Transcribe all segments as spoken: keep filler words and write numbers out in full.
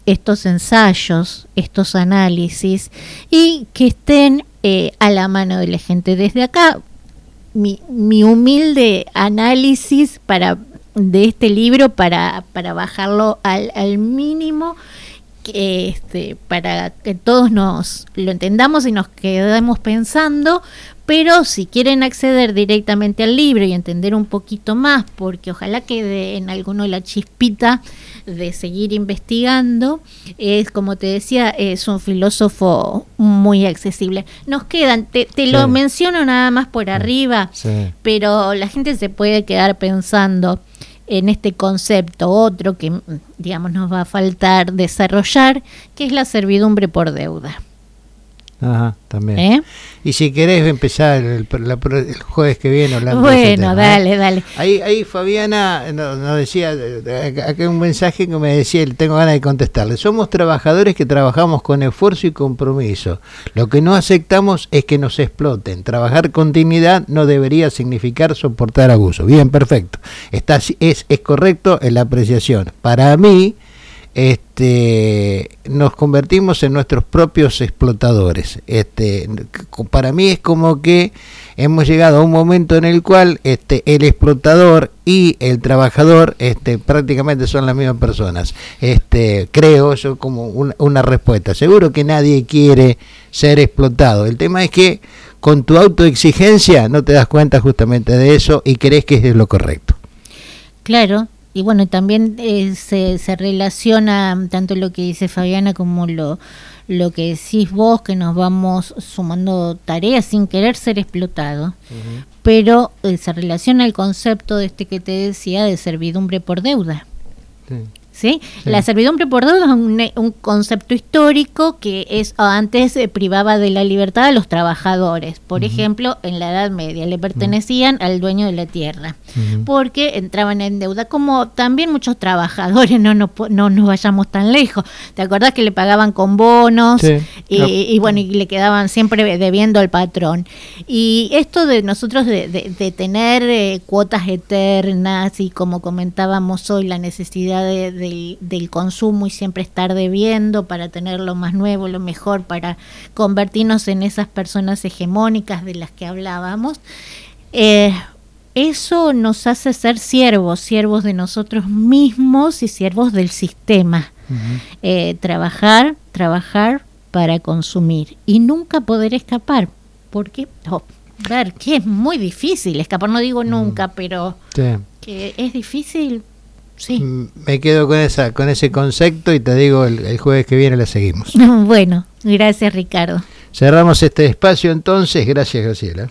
estos ensayos, estos análisis, y que estén eh, a la mano de la gente. Desde acá, mi, mi humilde análisis para de este libro para, para bajarlo al, al mínimo, que este, para que todos nos lo entendamos y nos quedemos pensando. Pero si quieren acceder directamente al libro y entender un poquito más, porque ojalá quede en alguno la chispita de seguir investigando, es, como te decía, es un filósofo muy accesible. Nos quedan, te, te sí. lo menciono nada más por arriba, sí. pero la gente se puede quedar pensando en este concepto, otro que, digamos, nos va a faltar desarrollar, que es la servidumbre por deuda. Ajá, también. ¿Eh? Y si querés empezar el, la, el jueves que viene hablando bueno, de ese tema, dale, ¿eh? dale. Ahí, ahí Fabiana nos no decía, acá un mensaje que me decía, tengo ganas de contestarle. Somos trabajadores que trabajamos con esfuerzo y compromiso. Lo que no aceptamos es que nos exploten. Trabajar con dignidad no debería significar soportar abuso. Bien, perfecto. Está, es, es correcto en la apreciación. Para mí, este nos convertimos en nuestros propios explotadores. Este para mí es como que hemos llegado a un momento en el cual este el explotador y el trabajador este prácticamente son las mismas personas. Este creo yo como una, una respuesta. Seguro que nadie quiere ser explotado. El tema es que con tu autoexigencia no te das cuenta justamente de eso y crees que es lo correcto. Claro. Y bueno, también eh, se, se relaciona tanto lo que dice Fabiana como lo, lo que decís vos, que nos vamos sumando tareas sin querer ser explotados, uh-huh. pero eh, se relaciona el concepto de este que te decía de servidumbre por deuda. Sí. ¿Sí? Sí. La servidumbre por deuda es un, un concepto histórico que es antes eh, privaba de la libertad a los trabajadores. Por uh-huh. ejemplo, en la Edad Media le pertenecían uh-huh. al dueño de la tierra, uh-huh. porque entraban en deuda, como también muchos trabajadores, no nos no, no vayamos tan lejos. ¿Te acordás que le pagaban con bonos? Sí. Y, no. y bueno, y le quedaban siempre debiendo al patrón. Y esto de nosotros de, de, de tener eh, cuotas eternas y, como comentábamos hoy, la necesidad de, de Del, del consumo y siempre estar debiendo para tener lo más nuevo, lo mejor, para convertirnos en esas personas hegemónicas de las que hablábamos, eh, eso nos hace ser siervos, siervos de nosotros mismos y siervos del sistema. Uh-huh. Eh, trabajar, trabajar para consumir y nunca poder escapar, porque, oh, ver, que es muy difícil escapar, no digo nunca, uh-huh. pero sí. que es difícil. Sí. Me quedo con esa con ese concepto y te digo, el, el jueves que viene la seguimos. Bueno, gracias Ricardo. Cerramos este espacio entonces, gracias Graciela.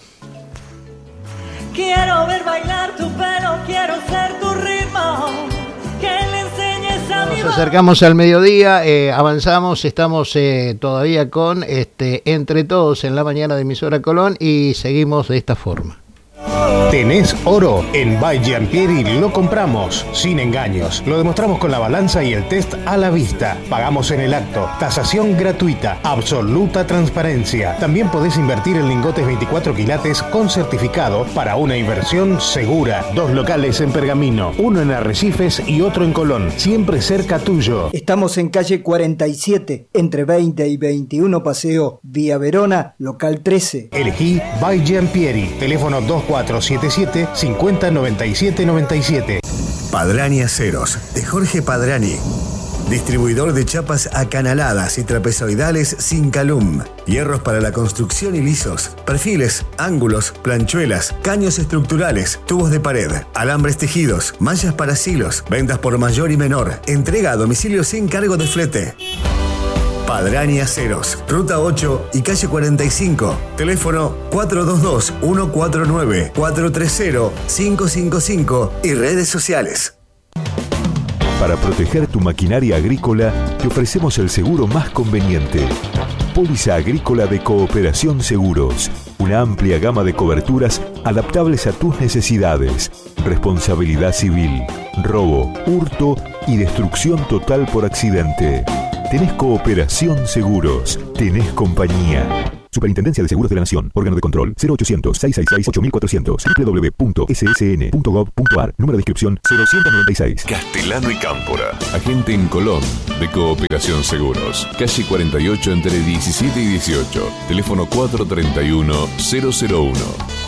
Quiero ver bailar tu pelo, quiero ser tu ritmo, que le enseñes a mi. Nos acercamos al mediodía, eh, avanzamos, estamos eh, todavía con este Entre Todos en la mañana de Emisora Colón y seguimos de esta forma. ¿Tenés oro? En By Giampieri lo compramos, sin engaños. Lo demostramos con la balanza y el test a la vista. Pagamos en el acto. Tasación gratuita. Absoluta transparencia. También podés invertir en lingotes veinticuatro quilates con certificado para una inversión segura. Dos locales en Pergamino, uno en Arrecifes y otro en Colón, siempre cerca tuyo. Estamos en calle cuarenta y siete, entre veinte y veintiuno Paseo, Vía Verona, local trece. Elegí By Giampieri. Teléfono dos cuatro siete siete, cinco cero nueve siete nueve siete. Padrani Aceros, de Jorge Padrani. Distribuidor de chapas acanaladas y trapezoidales sin calum. Hierros para la construcción y lisos. Perfiles, ángulos, planchuelas, caños estructurales, tubos de pared, alambres tejidos, mallas para silos. Ventas por mayor y menor. Entrega a domicilio sin cargo de flete. Padrani Aceros, Ruta ocho y calle cuarenta y cinco. Teléfono cuatro dos dos, uno cuatro nueve, cuatro tres cero, cinco cinco cinco y redes sociales. Para proteger tu maquinaria agrícola, te ofrecemos el seguro más conveniente. Póliza Agrícola de Cooperación Seguros. Una amplia gama de coberturas adaptables a tus necesidades. Responsabilidad civil, robo, hurto y destrucción total por accidente. Tenés Cooperación Seguros. Tenés compañía. Superintendencia de Seguros de la Nación. Órgano de control cero ochocientos, seiscientos sesenta y seis, ocho mil cuatrocientos. doble u doble u doble u punto s s n punto gov punto a r. Número de inscripción cero ciento noventa y seis. Castellano y Cámpora. Agente en Colón de Cooperación Seguros. Calle cuarenta y ocho entre diecisiete y dieciocho. Teléfono cuatro treinta y uno, cero cero uno.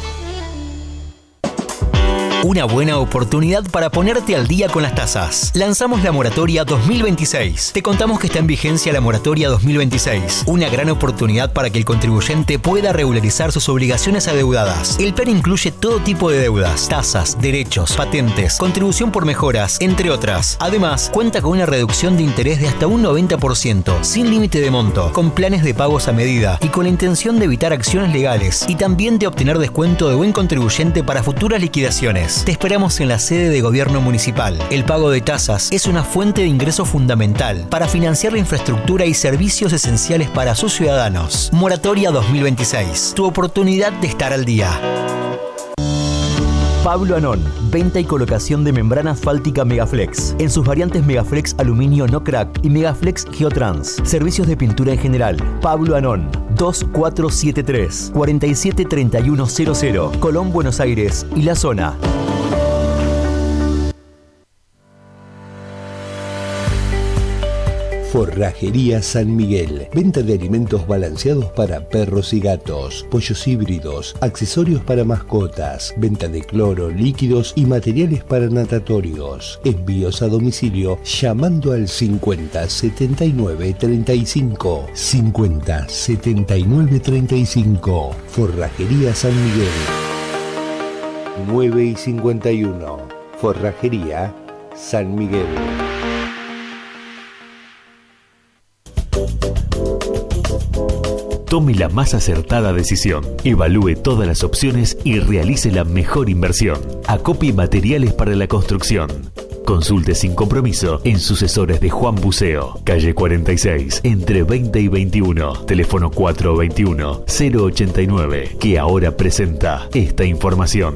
Una buena oportunidad para ponerte al día con las tasas. Lanzamos la moratoria dos mil veintiséis. Te contamos que está en vigencia la moratoria dos mil veintiséis. Una gran oportunidad para que el contribuyente pueda regularizar sus obligaciones adeudadas. El plan incluye todo tipo de deudas, tasas, derechos, patentes, contribución por mejoras, entre otras. Además, cuenta con una reducción de interés de hasta un noventa por ciento, sin límite de monto, con planes de pagos a medida y con la intención de evitar acciones legales y también de obtener descuento de buen contribuyente para futuras liquidaciones. Te esperamos en la sede de Gobierno Municipal. El pago de tasas es una fuente de ingreso fundamental para financiar la infraestructura y servicios esenciales para sus ciudadanos. Moratoria dos mil veintiséis. Tu oportunidad de estar al día. Pablo Anón, venta y colocación de membrana asfáltica Megaflex, en sus variantes Megaflex Aluminio No Crack y Megaflex Geotrans. Servicios de pintura en general. Pablo Anón, dos cuatro siete tres, cuatro siete tres uno cero cero, Colón, Buenos Aires y la zona. Forrajería San Miguel. Venta de alimentos balanceados para perros y gatos, pollos híbridos, accesorios para mascotas, venta de cloro, líquidos y materiales para natatorios. Envíos a domicilio llamando al cincuenta setenta y nueve treinta y cinco. cincuenta setenta y nueve treinta y cinco. Forrajería San Miguel. nueve y cincuenta y uno. Forrajería San Miguel. Tome la más acertada decisión. Evalúe todas las opciones y realice la mejor inversión. Acopie materiales para la construcción. Consulte sin compromiso en sucesores de Juan Buceo. Calle cuarenta y seis, entre veinte y veintiuno. Teléfono cuatro veintiuno, cero ochenta y nueve. Que ahora presenta esta información.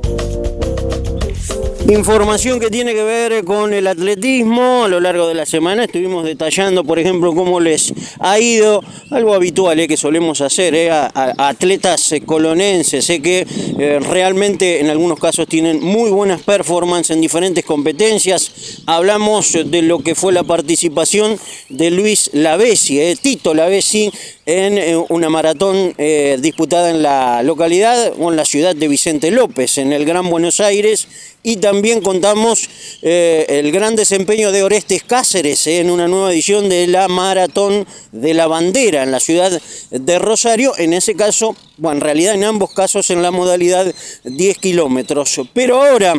Información que tiene que ver con el atletismo. A lo largo de la semana estuvimos detallando, por ejemplo, cómo les ha ido, algo habitual eh, que solemos hacer eh, a, a atletas eh, colonenses eh, que eh, realmente en algunos casos tienen muy buenas performances en diferentes competencias. Hablamos de lo que fue la participación de Luis Lavesi, eh, Tito Lavesi, en eh, una maratón eh, disputada en la localidad o en la ciudad de Vicente López, en el Gran Buenos Aires. Y también contamos eh, el gran desempeño de Orestes Cáceres eh, en una nueva edición de la Maratón de la Bandera en la ciudad de Rosario. En ese caso, bueno, en realidad en ambos casos en la modalidad diez kilómetros. Pero ahora,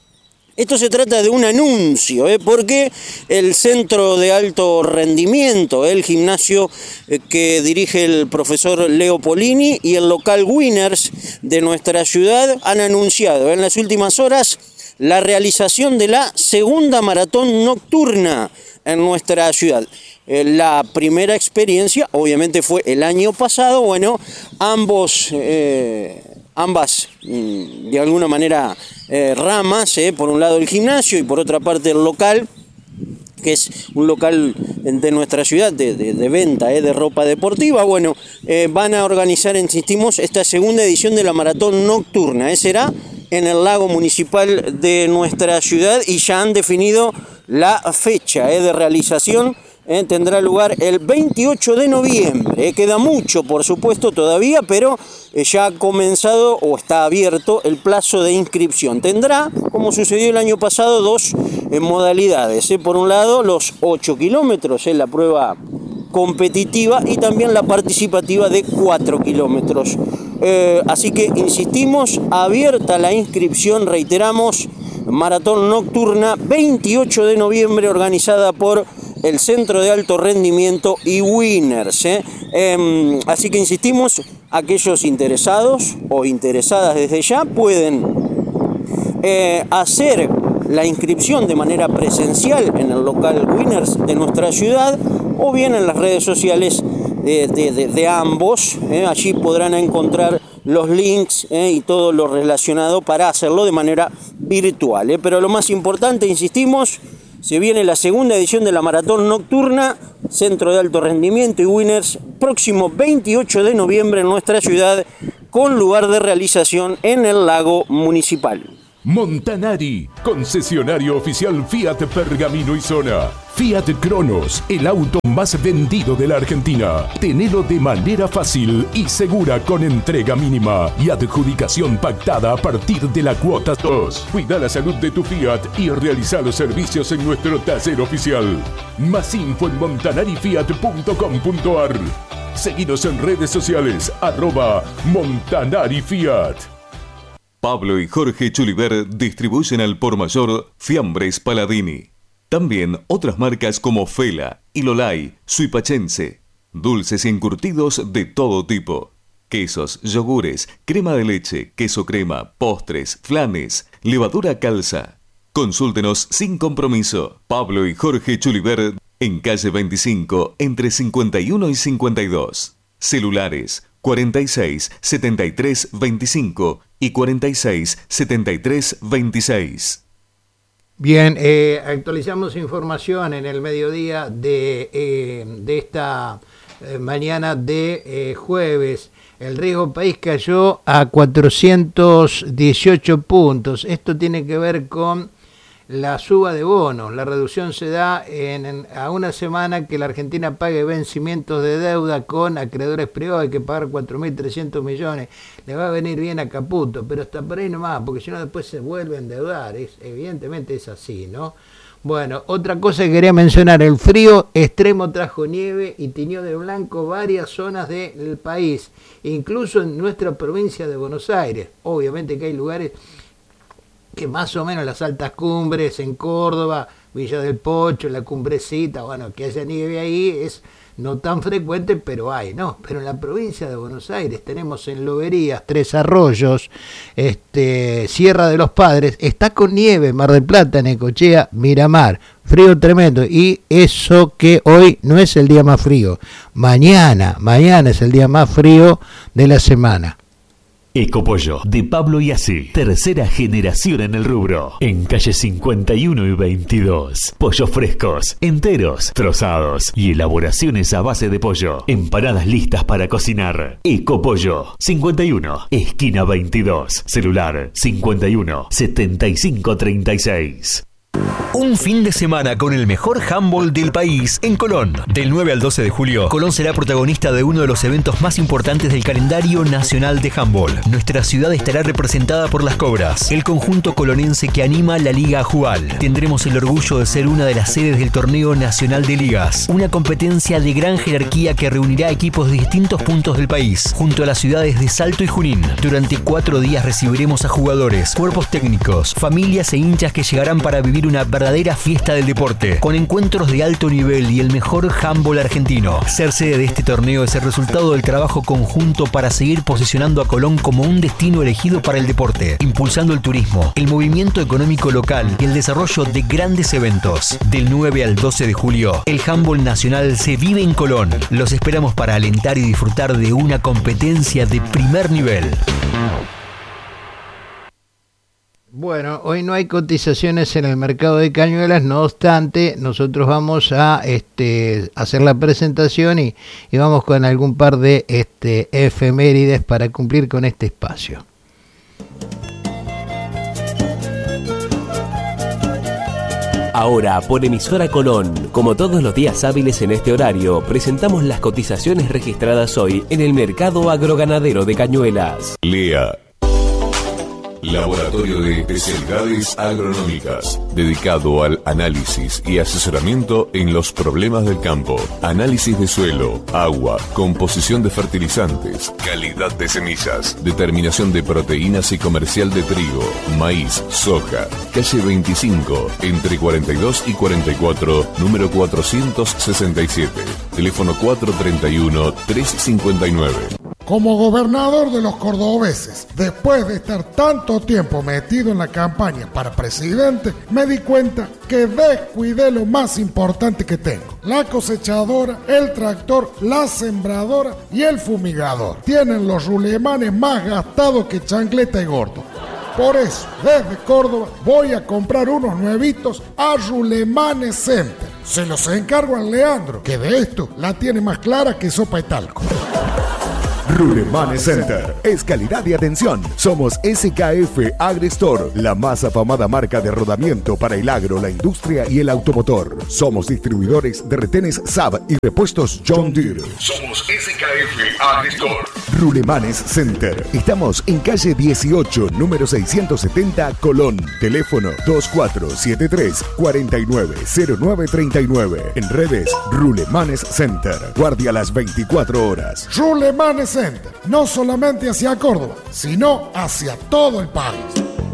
esto se trata de un anuncio, ¿eh? porque el Centro de Alto Rendimiento, el gimnasio eh, que dirige el profesor Leo Polini y el local Winners de nuestra ciudad han anunciado en las últimas horas la realización de la segunda maratón nocturna en nuestra ciudad. Eh, la primera experiencia obviamente fue el año pasado. Bueno, ambos... Eh, ambas de alguna manera eh, ramas, eh, por un lado el gimnasio y por otra parte el local, que es un local de nuestra ciudad de, de, de venta eh, de ropa deportiva. Bueno, eh, van a organizar, insistimos, esta segunda edición de la maratón nocturna. Eh, será en el lago municipal de nuestra ciudad y ya han definido la fecha eh, de realización. Eh, tendrá lugar el veintiocho de noviembre. Eh, queda mucho, por supuesto, todavía, pero eh, ya ha comenzado o está abierto el plazo de inscripción. Tendrá, como sucedió el año pasado, dos eh, modalidades. Eh. Por un lado, los ocho kilómetros, eh, la prueba competitiva, y también la participativa de cuatro kilómetros. Eh, así que, insistimos, abierta la inscripción, reiteramos, maratón nocturna, veintiocho de noviembre, organizada por el Centro de Alto Rendimiento y Winners. ¿eh? Eh, así que insistimos, aquellos interesados o interesadas desde ya pueden eh, hacer la inscripción de manera presencial en el local Winners de nuestra ciudad o bien en las redes sociales de, de, de, de ambos. ¿eh? Allí podrán encontrar los links eh, y todo lo relacionado para hacerlo de manera virtual. ¿eh? Pero lo más importante, insistimos, Se viene la segunda edición de la Maratón Nocturna, Centro de Alto Rendimiento y Winners, próximo veintiocho de noviembre en nuestra ciudad, con lugar de realización en el Lago Municipal. Montanari, concesionario oficial Fiat Pergamino y Zona. Fiat Cronos, el auto más vendido de la Argentina. Tenelo de manera fácil y segura con entrega mínima y adjudicación pactada a partir de la cuota dos. Cuida la salud de tu Fiat y realiza los servicios en nuestro taller oficial. Más info en montanari fiat punto com punto ar. Seguinos en redes sociales, arroba Montanari Fiat. Pablo y Jorge Chuliver distribuyen al por mayor Fiambres Paladini. También otras marcas como Fela, Ilolay, Suipachense. Dulces y encurtidos de todo tipo. Quesos, yogures, crema de leche, queso crema, postres, flanes, levadura calza. Consúltenos sin compromiso. Pablo y Jorge Chuliver en calle veinticinco, entre cincuenta y uno y cincuenta y dos. Celulares cuarenta y seis, setenta y tres, veinticinco y cuarenta y seis, setenta y tres, veintiséis. Bien, eh, actualizamos información en el mediodía de, eh, de esta eh, mañana de eh, jueves. El riesgo país cayó a cuatrocientos dieciocho puntos. Esto tiene que ver con la suba de bonos. La reducción se da en, en, a una semana que la Argentina pague vencimientos de deuda con acreedores privados. Hay que pagar cuatro mil trescientos millones. Le va a venir bien a Caputo, pero hasta por ahí nomás, porque si no después se vuelve a endeudar. Es, evidentemente es así, ¿no? Bueno, otra cosa que quería mencionar, el frío extremo trajo nieve y tiñó de blanco varias zonas del país, incluso en nuestra provincia de Buenos Aires. Obviamente que hay lugares que más o menos las altas cumbres en Córdoba, Villa del Pocho, la Cumbrecita, bueno, que haya nieve ahí es no tan frecuente, pero hay, ¿no? Pero en la provincia de Buenos Aires tenemos en Loberías, Tres Arroyos, este, Sierra de los Padres, está con nieve, Mar del Plata, Necochea, Miramar, frío tremendo, y eso que hoy no es el día más frío, mañana, mañana es el día más frío de la semana. Ecopollo, de Pablo Iasi, tercera generación en el rubro, en calle cincuenta y uno y veintidós. Pollos frescos, enteros, trozados y elaboraciones a base de pollo. Empanadas listas para cocinar. Ecopollo, cincuenta y uno, esquina veintidós. Celular cincuenta y uno, setenta y cinco, treinta y seis. Un fin de semana con el mejor handball del país en Colón. Del nueve al doce de julio, Colón será protagonista de uno de los eventos más importantes del calendario nacional de handball. Nuestra ciudad estará representada por las Cobras, el conjunto colonense que anima la Liga Ajual. Tendremos el orgullo de ser una de las sedes del Torneo Nacional de Ligas, una competencia de gran jerarquía que reunirá equipos de distintos puntos del país, junto a las ciudades de Salto y Junín. Durante cuatro días recibiremos a jugadores, cuerpos técnicos, familias e hinchas que llegarán para vivir una verdadera fiesta del deporte, con encuentros de alto nivel y el mejor handball argentino. Ser sede de este torneo es el resultado del trabajo conjunto para seguir posicionando a Colón como un destino elegido para el deporte, impulsando el turismo, el movimiento económico local y el desarrollo de grandes eventos. Del nueve al doce de julio, el handball nacional se vive en Colón. Los esperamos para alentar y disfrutar de una competencia de primer nivel. Bueno, hoy no hay cotizaciones en el mercado de Cañuelas, no obstante, nosotros vamos a este, hacer la presentación y, y vamos con algún par de este, efemérides para cumplir con este espacio. Ahora, por emisora Colón, como todos los días hábiles en este horario, presentamos las cotizaciones registradas hoy en el mercado agroganadero de Cañuelas. Lea. Laboratorio de Especialidades Agronómicas, dedicado al análisis y asesoramiento en los problemas del campo. Análisis de suelo, agua, composición de fertilizantes, calidad de semillas, determinación de proteínas y comercial de trigo, maíz, soja. Calle veinticinco, entre cuarenta y dos y cuarenta y cuatro, número cuatrocientos sesenta y siete. Teléfono cuatro treinta y uno, tres cincuenta y nueve. Como gobernador de los cordobeses, después de estar tanto tiempo metido en la campaña para presidente, me di cuenta que descuidé lo más importante que tengo: la cosechadora, el tractor, la sembradora y el fumigador. Tienen los rulemanes más gastados que chancleta y gordo. Por eso, desde Córdoba voy a comprar unos nuevitos a Rulemanes Center. Se los encargo a Leandro, que de esto la tiene más clara que sopa de talco. Rulemanes Center es calidad y atención. Somos S K F AgriStore, la más afamada marca de rodamiento para el agro, la industria y el automotor. Somos distribuidores de retenes Saab y repuestos John Deere. Somos S K F AgriStore. Rulemanes Center. Estamos en calle dieciocho, número seiscientos setenta, Colón. Teléfono dos cuatro siete tres, cuatro nueve cero nueve tres nueve. En redes, Rulemanes Center. Guardia las veinticuatro horas. Rulemanes Center. No solamente hacia Córdoba, sino hacia todo el país.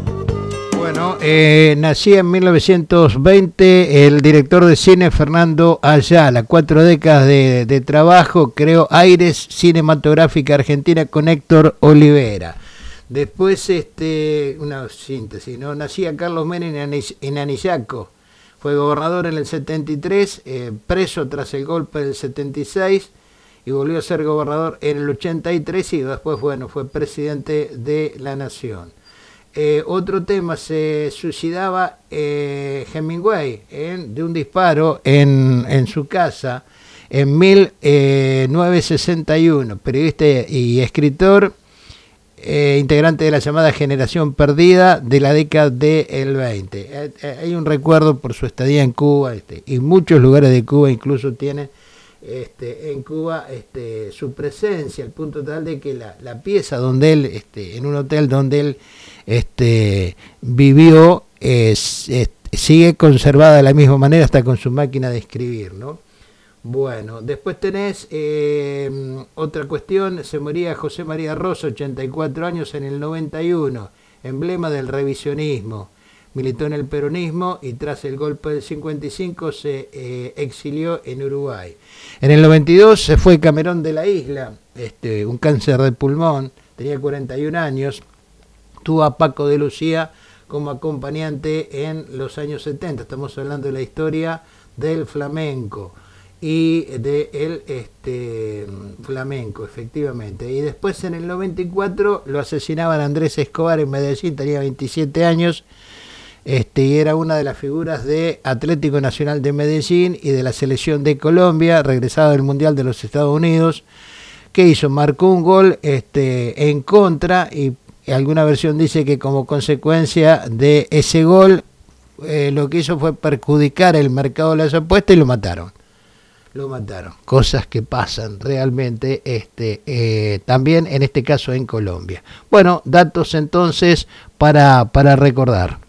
Bueno, eh, nací en mil novecientos veinte el director de cine Fernando Ayala. Cuatro décadas de, de trabajo, creó Aires Cinematográfica Argentina con Héctor Olivera. Después, este, una síntesis, ¿no? Nací a Carlos Menem en, Anis, en Anillaco. Fue gobernador en el setenta y tres, eh, preso tras el golpe del setenta y seis. Y volvió a ser gobernador en el ochenta y tres y después, bueno, fue presidente de la Nación. Eh, otro tema, se suicidaba eh, Hemingway eh, de un disparo en, en su casa en mil novecientos sesenta y uno, periodista y escritor, eh, integrante de la llamada Generación Perdida de la década del veinte. Eh, eh, hay un recuerdo por su estadía en Cuba, este, y muchos lugares de Cuba incluso tienen Este, en Cuba este, su presencia, al punto tal de que la, la pieza donde él, este, en un hotel donde él este, vivió, es, es, sigue conservada de la misma manera, hasta con su máquina de escribir, ¿no? Bueno, después tenés eh, otra cuestión, se moría José María Rosa, ochenta y cuatro años, en el noventa y uno, emblema del revisionismo. Militó en el peronismo y tras el golpe del cincuenta y cinco se eh, exilió en Uruguay. En el noventa y dos se fue Camerón de la Isla, este, un cáncer de pulmón, tenía cuarenta y un años, tuvo a Paco de Lucía como acompañante en los años setenta, estamos hablando de la historia del flamenco y de el este, flamenco, efectivamente. Y después en el noventa y cuatro lo asesinaban Andrés Escobar en Medellín, tenía veintisiete años, Este, y era una de las figuras de Atlético Nacional de Medellín y de la selección de Colombia, regresado del Mundial de los Estados Unidos. ¿Qué hizo? Marcó un gol este, en contra y, y alguna versión dice que como consecuencia de ese gol eh, lo que hizo fue perjudicar el mercado de las apuestas y lo mataron. Lo mataron. Cosas que pasan realmente este, eh, también en este caso en Colombia. Bueno, datos entonces para, para recordar.